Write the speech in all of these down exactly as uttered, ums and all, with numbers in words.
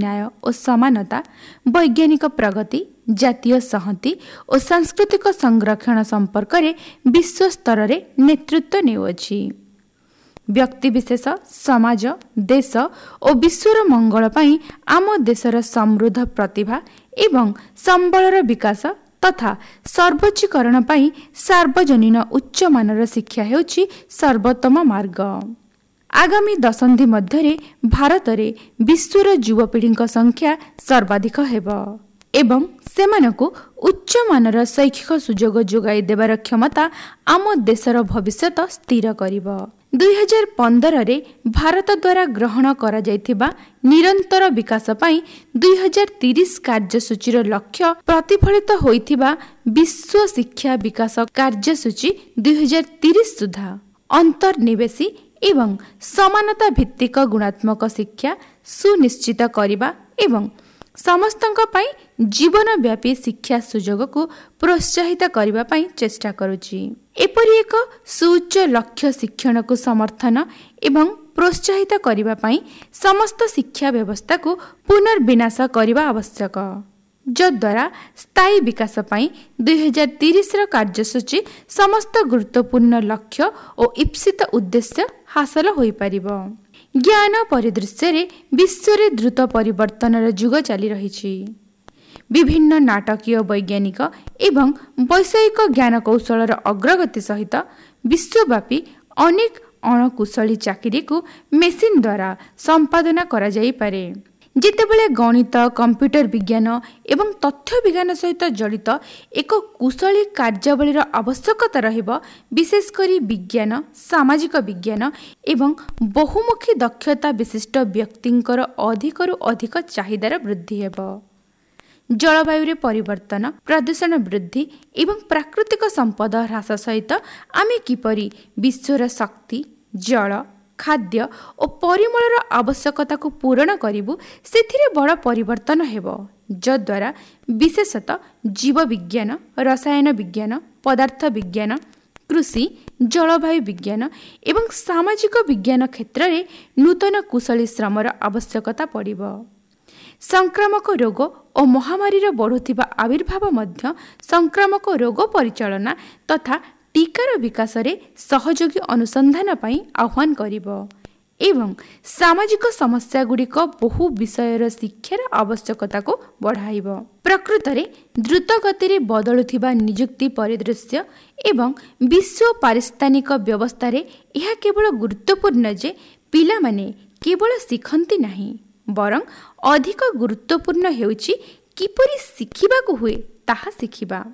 न्याय और समानता, वैज्ञानिक प्रगति, जातीय संहति और सांस्कृतिक संरक्षण संपर्क में विश्व स्तर रे नेतृत्व नेउछि। व्यक्तिविशेष, समाज, देश और विश्वर मंगल पाई आम देशर समृद्ध प्रतिभा एवं संबलर विकास तथा सर्वोच्चीकरण पाई सार्वजनीन उच्च मानर शिक्षा हेउछि सर्वोत्तम मार्ग। आगामी दशंधि मध्य भारत में विश्वर युवपीढ़ी संख्या सर्वाधिक हेब एवं सेमानकु उच्च मानर शैक्षिक सुजोग जोगाई देवार क्षमता आम देशर भविष्यत स्थिर करिब। दुई हजार पंदर रे भारत द्वारा ग्रहण करा जायथिबा निरंतर विकास पाई दुई हजार तीस कार्यसूचीर लक्ष्य प्रतिफलित होइथिबा विश्व शिक्षा विकास कार्यसूची दुई हजार तीस सुधा अंतर्निवेशी एवं समानता भित्तिक गुणात्मक शिक्षा सुनिश्चित करिबा एवं समस्तंक पाई जीवनव्यापी शिक्षा सुजोग को प्रोत्साहित करने पाई चेष्टा करुछि। एपरि एक सुउच्च लक्ष्य शिक्षण को समर्थन एवं प्रोत्साहित करने पाई समस्त शिक्षा व्यवस्था को पुनर्विनाश करने आवश्यक, जद्वारा स्थायी विकास पाई दुई हजार तीस कार्यसूची समस्त गुरुत्वपूर्ण लक्ष्य और इप्सित उद्देश्य हासिल होई परिबो। ज्ञान परिदृश्य रे विश्व रे द्रुत परिवर्तन युग चली रही। विभिन्न नाटकीय वैज्ञानिक एवं वैषयिक ज्ञान कौशल अग्रगति सहित विश्वव्यापी अनेक अणकुशली चाकरी को मेसिन द्वारा संपादन करा जाई पारे। जितेबले गणित, कंप्यूटर विज्ञान एवं तथ्य विज्ञान सहित जड़ित एक कुशली कार्यावलीर आवश्यकता रहिबो, विशेषकर विज्ञान, सामाजिक विज्ञान एवं बहुमुखी दक्षता विशिष्ट व्यक्तिंकर अधिकरु अधिक चाहिदार वृद्धि हेबो। जलवायु परिवर्तन, प्रदूषण वृद्धि एवं प्राकृतिक संपद ह्रास सहित आमे किपरि विश्वर शक्ति, जल, खाद्य और परिमलर आवश्यकता को पूरण करिबु सेथिरे बड़ परिवर्तन हेबो, जद्वारा विशेषतः जीव विज्ञान, रसायन विज्ञान, पदार्थ विज्ञान, कृषि, जलवायु विज्ञान एवं सामाजिक विज्ञान क्षेत्र में नूतन कुशली श्रमर आवश्यकता पड़िबो। संक्रामक रोग और महामारीर बढ़ुथिबा आविर्भाव मध्य संक्रामक रोग परिचालना तथा टीकार विकास रे सहयोगी अनुसंधान पाई आह्वान करिबो एवं सामाजिक समस्या गुड़िक बहु विषयर शिक्षार आवश्यकता को बढ़ाइबो। प्रकृत रे द्रुत गति रे बदलुथिबा नियुक्ति परिदृश्य एवं विश्व पारिस्तानिक व्यवस्था रे यह केवल गुरुत्वपूर्ण जे पिला माने केवल शिखंती नहीं, बरं अधिक गुरुत्वपूर्ण हेउछि किपरि शिखिबाकु हुए ताहा शिखिबा।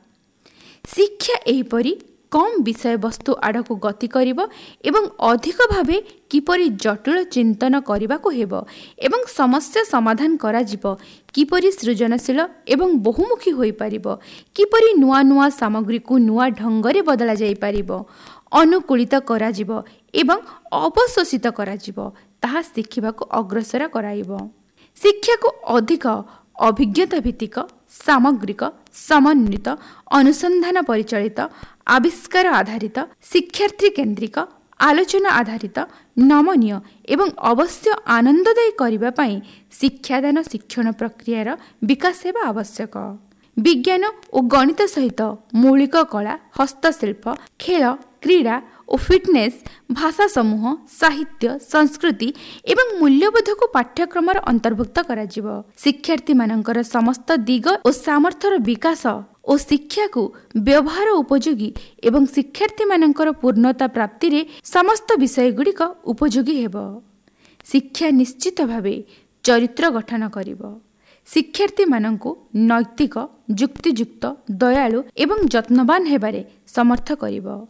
शिक्षा एहिपरि कम विषय वस्तु आड़क गति करिब एवं अधिक भावे किपरि जटिल चिंतन करबाकु हेबो एवं समस्या समाधान करा जिवो, किपरि सृजनशील एवं बहुमुखी होई परिबो, किपरि नुआ नुआ सामग्री को नुआ ढंगरे बदला जाई परिबो, अनुकूलित करा जिवो एवं अवशोषित करा जिवो ताहा शिखिबाकु अग्रसर कराइबो। शिक्षा को अधिक अभिज्ञता भित्तिक, सामग्रिक, समन्वित, अनुसंधान परिचालित, आविष्कार आधारित, शिक्षार्थी केन्द्रिक, आलोचना आधारित, नमनीय एवं अवश्य आनंददायी करबा पई शिक्षादान शिक्षण प्रक्रियार विकास हेबा आवश्यक। विज्ञान और गणित सहित मौलिक कला, हस्तशिल्प, खेल, क्रीड़ा और फिटनेस, भाषा समूह, साहित्य, संस्कृति एवं मूल्यबोध को पाठ्यक्रम अंतर्भुक्त करा जिवो। शिक्षार्थी मानकर समस्त दिग और सामर्थ्यर विकास और शिक्षा को व्यवहार उपयोगी एवं शिक्षार्थी मानकर पूर्णता प्राप्ति रे समस्त विषय गुड़िक उपयोगी हेबो। शिक्षा निश्चित भावे चरित्र गठन करिबो। शिक्षार्थी मानंकु नैतिक, युक्तियुक्त, दयालु एवं जत्नवान हेबारे समर्थ करिबो।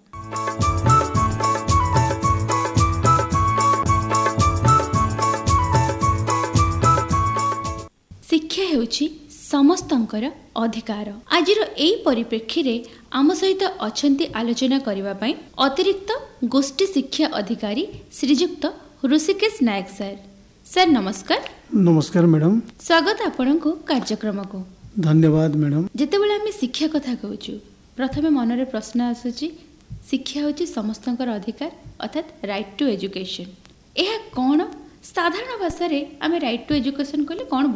शिक्षा हेउछि समस्तंकर अधिकार। आजिर एई परिप्रेक्षी रे आम सहित अछंती आलोचना करिबा पई अतिरिक्त गोष्ठी शिक्षा अधिकारी श्रीजुक्त ऋषिकेश नायक सर। सर नमस्कार। नमस्कार मैडम, स्वागत आपनको कार्यक्रम को। धन्यवाद मैडम। जेतेबेले आमे शिक्षा कथा कहूछु, प्रथमे मनरे प्रश्न आसुची, शिक्षा होची समस्तंकर अधिकार अर्थात राइट टू एजुकेशन। एहा कोन साधारण भाषा रे आमे राइट टू एजुकेशन कहले कोन